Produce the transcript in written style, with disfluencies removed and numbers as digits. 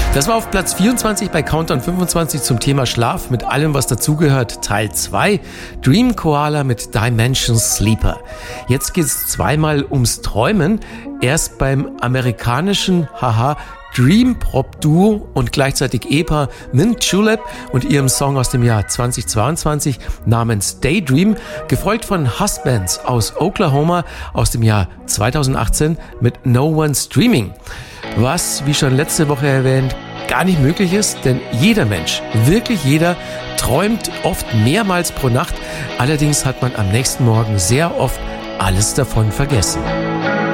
Das war auf Platz 24 bei Countdown 25 zum Thema Schlaf mit allem, was dazugehört. Teil 2, Dream Koala mit Dimension Sleeper. Jetzt geht es zweimal ums Träumen. Erst beim amerikanischen Dream-Pop-Duo und gleichzeitig Ehepaar Mint Julep und ihrem Song aus dem Jahr 2022 namens Daydream, gefolgt von Husbands aus Oklahoma aus dem Jahr 2018 mit No One's Dreaming. Was, wie schon letzte Woche erwähnt, gar nicht möglich ist, denn jeder Mensch, wirklich jeder, träumt oft mehrmals pro Nacht. Allerdings hat man am nächsten Morgen sehr oft alles davon vergessen.